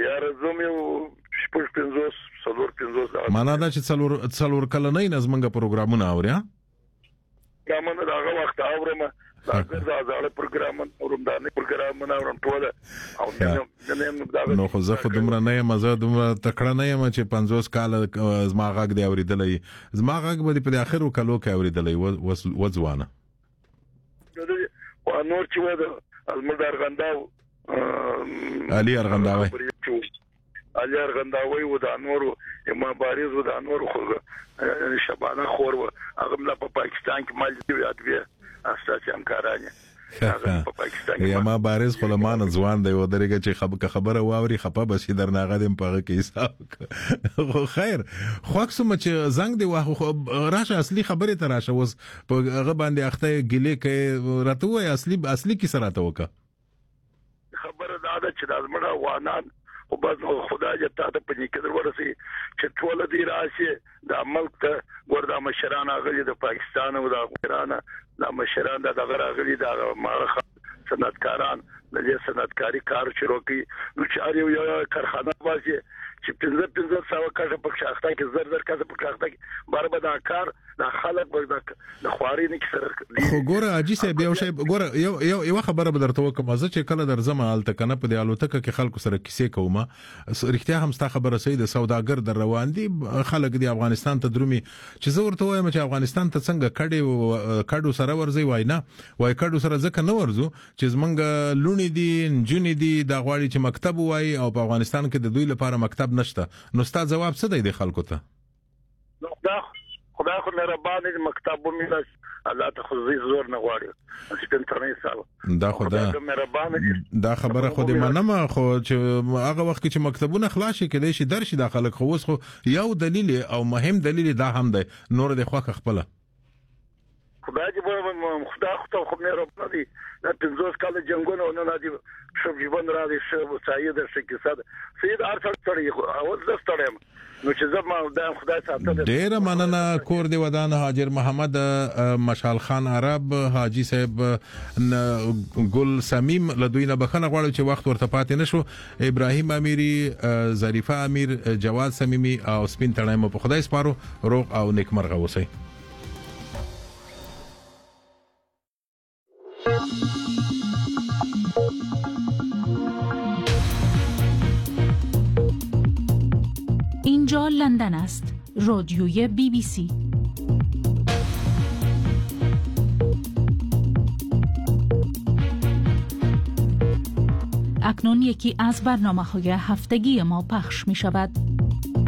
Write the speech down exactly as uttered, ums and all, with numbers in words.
یا رزوم یو شپږ پنځوس څلور پنځوس معنا دا چې څلور څلور کلنۍ نظمنګ پروګرامونه اوریا دا من دا وخت اورم دا ځاله پروګرامونه اورم دا نه پروګرامونه اورم ټول او نن نو خو زه خو دومره نه یم زه دومره تکړه نه یم چې پنځوس کال زما غږ دی اوریدلې زما غږ به په اخرو کلو کې اوریدلې وځوانه او نور چې و المدار ارغنداو علي ارغنداوي علي ارغنداوي و د انورو ما باريز و د انورو خو شبانه خور و هغه لا په پاکستان کې مال دی ادویه اساسي همکارانه هغه په پاکستان کې ما باريز خلمان ځوان دی و درګه چې خبره واوري خپه بس درناغه دم پغه کې حساب خو خیر خو اکسم چې زنګ دی واه راشه اصلي خبره ته راشه وس په هغه باندې اخته ګلې کې راته وای اصلي اصلي کی سره ته وکا خبره دا ده چې د ازمړه وانان او بس خدای دې ته په نیکه ورسي چې ټول دې راشي د ملک ته وردا مشران غلي د پاکستان او د ایران د مشران د دغه غلي د مارخ صنعتکاران د دې صنعتکاری کار شروع کی نو چې یو کارخانه واسي چې پنځه پنځه سو کاږه په شاخته کې زر زر کاږه په شاخته کې بار به دا کار د خلک به د خواري نه کسر خو ګوره اجي صاحب یو شی ګوره یو یو یو خبره به درته وکم زه چې کله درځم حالت کنه په دی الوتکه کې خلکو سره کیسې کومه رښتیا هم ستا خبره سید سوداګر در روان دي خلک دی افغانستان ته درومي چې زه ورته وایم چې افغانستان ته څنګه کډي کډو سره ورځي وای نه وای کډو سره ځکه نه ورځو چې زمونږ لونی دي جونی دي د غواړي چې مکتب وای او په افغانستان کې د دوی لپاره مکتب نشته نو ستا جواب څه دی د خلکو ته نو دا خدای خو مهربانه مکتب مې الله ته خو زور نه غواړي سپینټرنی سال دا خدای دا خبره خو دې منمه خو چې هغه وخت چې مکتبونه خلاص کړي شي درشي د خلک خو خو یو دلیل او مهم دلیل دا هم دی نور د خوخه خپل خدای دې خدای خو خو مهربانه دي د پنځوس کال جنگونو نه نادي شب ژوند را دي شب سعید شکیسد سید ارڅ تړي او د ستړم نو چې زما د خدای ساتل ډیر مننه کور دی ودان حاجر محمد مشال خان عرب حاجی صاحب ګل سمیم لدوینه بخنه غواړم چې وخت ورته پاتې نشو ابراهیم امیری ظریفه امیر جواد سمیمی او سپین تړایم په خدای سپارو روغ او نیکمرغه اوسئ اینجا لندن است. رادیوی بی بی سی. اکنون یکی از برنامه‌های هفتگی ما پخش می شود.